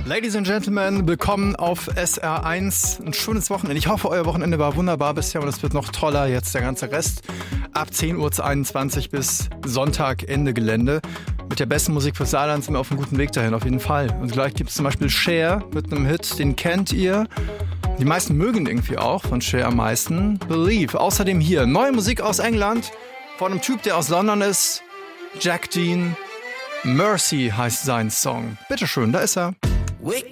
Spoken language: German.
Ladies and Gentlemen, willkommen auf SR1. Ein schönes Wochenende. Ich hoffe, euer Wochenende war wunderbar bisher und es wird noch toller jetzt der ganze Rest. Ab 10 Uhr zu 21 bis Sonntag Ende Gelände. Mit der besten Musik fürs Saarland sind wir auf einem guten Weg dahin, auf jeden Fall. Und gleich gibt es zum Beispiel Cher mit einem Hit, den kennt ihr. Die meisten mögen irgendwie auch, von Cher am meisten. Believe. Außerdem hier neue Musik aus England von einem Typ, der aus London ist. Jack Dean. Mercy heißt sein Song. Bitteschön, da ist er.